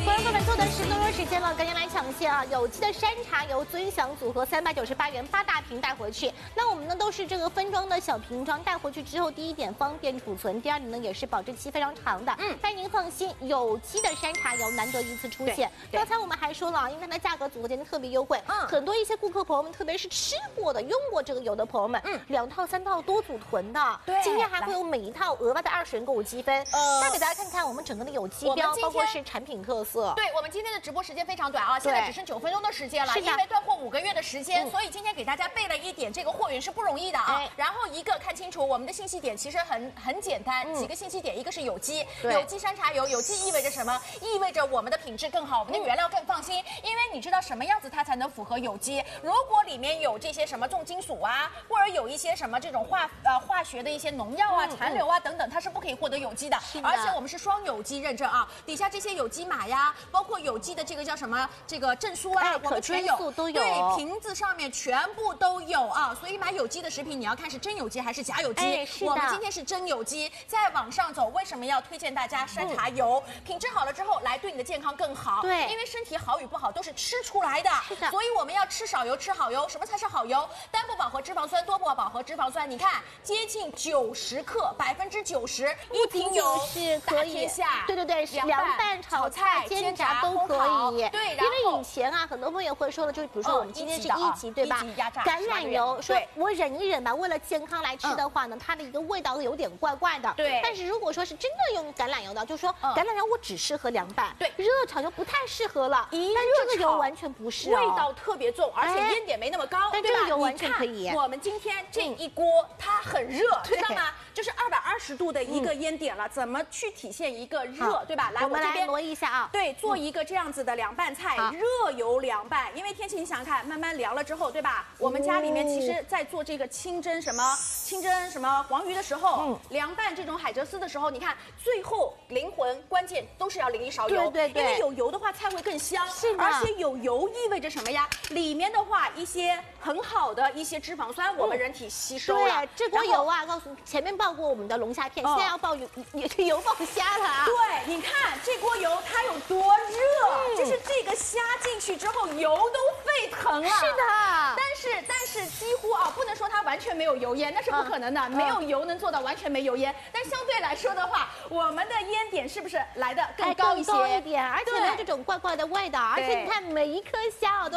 观众朋友们，坐的10分钟时间了，赶紧来抢先啊！有机的山茶油尊享组合398元8大瓶带回去。那我们呢都是这个分装的小瓶装，带回去之后，第一点方便储存，第二点呢也是保质期非常长的。但您放心，有机的山茶油难得一次出现。刚才我们还说了，因为它的价格组合间特别优惠，很多一些顾客朋友们，特别是吃过的、用过这个油的朋友们，2套3套多组囤的。对，今天还会有每一套额外的20元购物积分。再给大家看看我们整个的有机标，包括是产品特色。 对，我们今天的直播时间非常短啊，现在只剩9分钟的时间了，因为断货5个月的时间，所以今天给大家备了一点这个货源是不容易的啊。然后一个看清楚，我们的信息点其实很简单，几个信息点，一个是有机，有机山茶油，有机意味着什么？意味着我们的品质更好，我们的原料更放心，因为你知道什么样子它才能符合有机？如果里面有这些什么重金属啊，或者有一些什么这种化学的一些农药啊、残留啊等等，它是不可以获得有机的。而且我们是双有机认证啊，底下这些有机码呀，包括有机的这个叫什么这个证书啊，我们全有， 都有， 对，瓶子上面全部都有啊。所以买有机的食品，你要看是真有机还是假有机。我们今天是真有机，再往上走，为什么要推荐大家山茶油？品质好了之后，来对你的健康更好。对，因为身体好与不好都是吃出来的。是的，所以我们要吃少油，吃好油。什么才是好油？单不饱和脂肪酸，多不饱和脂肪酸，你看接近90克，90%，一瓶油是可以下。对，凉拌、炒菜、煎炸都可以。对，因为以前啊，很多朋友会说的，就是比如说我们今天是1级，对吧？橄榄油，说我忍一忍吧，为了健康来吃的话呢，它的一个味道有点怪怪的。对。但是如果说是真的用橄榄油的，就说橄榄油我只适合凉拌，对，热炒就不太适合了。但这个油完全不是， 味道特别重，而且烟点没那么高， 但这个油完全可以。 我们今天这一锅它很热，知道吗？就是220度的一个烟点了，怎么去体现一个热，对吧？来， 我们来挪一下啊。 对，做一个这样子的凉拌菜，热油凉拌。因为天气你想想看，慢慢凉了之后，对吧？我们家里面其实在做这个清蒸什么黄鱼的时候，凉拌这种海蜇丝的时候，你看最后灵魂关键都是要淋一勺油，对，因为有油的话菜会更香。是的，而且有油意味着什么呀？里面的话一些很好的一些脂肪酸，我们人体吸收了。 对，这锅油啊，告诉你前面爆过我们的龙虾片，现在要爆油爆虾了啊！ 对，你看这锅油它有多热，就是这个虾进去之后油都沸腾了。是的，但是几乎啊，不能说它完全没有油烟，那是不可能的，没有油能做到完全没油烟。但相对来说的话，我们的烟点是不是来的更高一些？ 而且没有这种怪怪的味道，而且你看每一颗虾啊都。